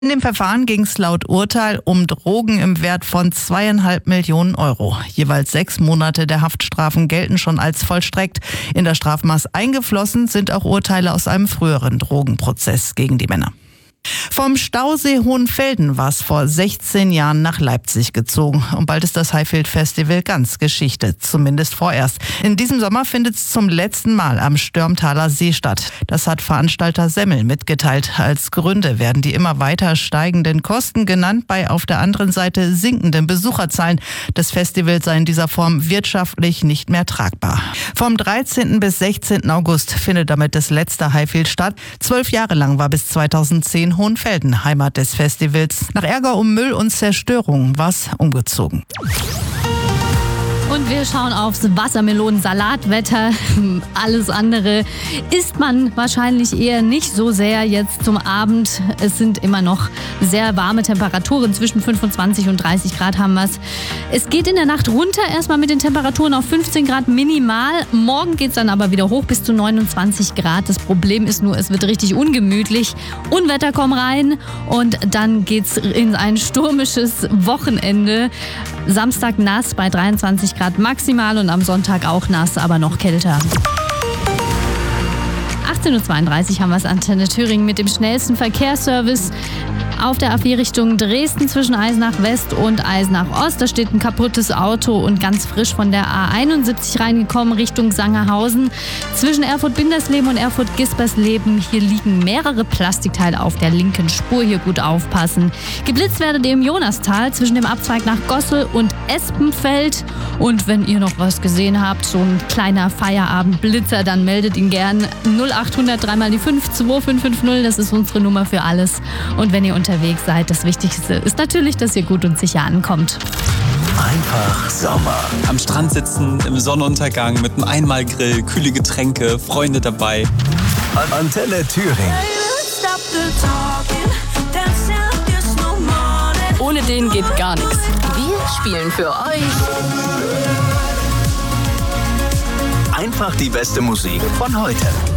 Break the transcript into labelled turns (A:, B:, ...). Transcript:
A: In dem Verfahren ging es laut Urteil um Drogen im Wert von 2,5 Millionen Euro. Jeweils 6 Monate der Haftstrafen gelten schon als vollstreckt. In das Strafmaß eingeflossen sind auch Urteile aus einem früheren Drogenprozess gegen die Männer. Vom Stausee Hohenfelden war es vor 16 Jahren nach Leipzig gezogen. Und bald ist das Highfield Festival ganz Geschichte, zumindest vorerst. In diesem Sommer findet es zum letzten Mal am Störmtaler See statt. Das hat Veranstalter Semmel mitgeteilt. Als Gründe werden die immer weiter steigenden Kosten genannt, bei auf der anderen Seite sinkenden Besucherzahlen. Das Festival sei in dieser Form wirtschaftlich nicht mehr tragbar. Vom 13. bis 16. August findet damit das letzte Highfield statt. 12 Jahre lang war bis 2010 Hohenfelden Heimat des Festivals. Nach Ärger um Müll und Zerstörung war es umgezogen.
B: Und wir schauen aufs Wassermelonen-Salatwetter. Alles andere isst man wahrscheinlich eher nicht so sehr jetzt zum Abend. Es sind immer noch sehr warme Temperaturen. Zwischen 25 und 30 Grad haben wir es. Es geht in der Nacht runter, erstmal mit den Temperaturen auf 15 Grad minimal. Morgen geht es dann aber wieder hoch bis zu 29 Grad. Das Problem ist nur, es wird richtig ungemütlich. Unwetter kommen rein und dann geht es in ein stürmisches Wochenende. Samstag nass bei 23 Grad maximal und am Sonntag auch nass, aber noch kälter. 18:32 Uhr haben wir es, Antenne Thüringen mit dem schnellsten Verkehrsservice. Auf der A4 Richtung Dresden zwischen Eisenach West und Eisenach Ost. Da steht ein kaputtes Auto und ganz frisch von der A71 reingekommen Richtung Sangerhausen. Zwischen Erfurt-Bindersleben und Erfurt-Gispersleben. Hier liegen mehrere Plastikteile auf der linken Spur. Hier gut aufpassen. Geblitzt werdet ihr im Jonastal zwischen dem Abzweig nach Gossel und Espenfeld. Und wenn ihr noch was gesehen habt, so ein kleiner Feierabendblitzer, dann meldet ihn gern 0800 3 mal die 5 2550. Das ist unsere Nummer für alles. Und wenn ihr unterwegs seid, das Wichtigste ist natürlich, dass ihr gut und sicher ankommt.
C: Einfach Sommer.
D: Am Strand sitzen, im Sonnenuntergang mit einem Einmalgrill, kühle Getränke, Freunde dabei.
C: Antenne Thüringen.
E: Ohne den geht gar nichts. Wir spielen für euch
C: Einfach die beste Musik von heute.